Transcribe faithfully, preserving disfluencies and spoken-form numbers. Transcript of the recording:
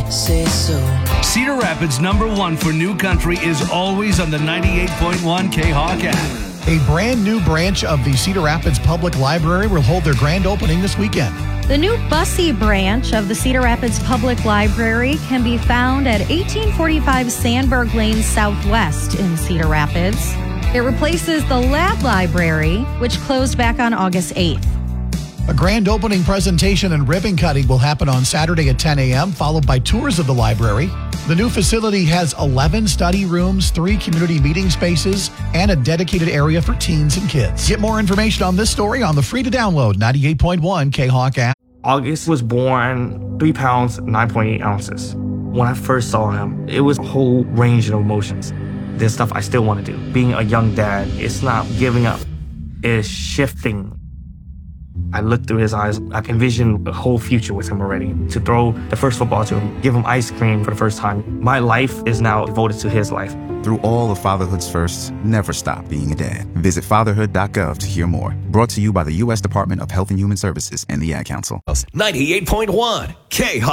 say so. Cedar Rapids' number one for new country is always on the ninety-eight point one K-Hawk app. A brand new branch of the Cedar Rapids Public Library will hold their grand opening this weekend. The new Bussey branch of the Cedar Rapids Public Library can be found at eighteen forty-five Sandberg Lane Southwest in Cedar Rapids. It replaces the Lab Library, which closed back on August eighth. A grand opening presentation and ribbon cutting will happen on Saturday at ten a.m., followed by tours of the library. The new facility has eleven study rooms, three community meeting spaces, and a dedicated area for teens and kids. Get more information on this story on the free-to-download ninety-eight point one K-Hawk app. August was born three pounds, nine point eight ounces. When I first saw him, it was a whole range of emotions. There's stuff I still want to do. Being a young dad, it's not giving up. It's shifting. I looked through his eyes. I envisioned a whole future with him already. To throw the first football to him, give him ice cream for the first time. My life is now devoted to his life. Through all of fatherhood's firsts, never stop being a dad. Visit fatherhood dot gov to hear more. Brought to you by the U S Department of Health and Human Services and the Ad Council. ninety-eight point one K-Hawk.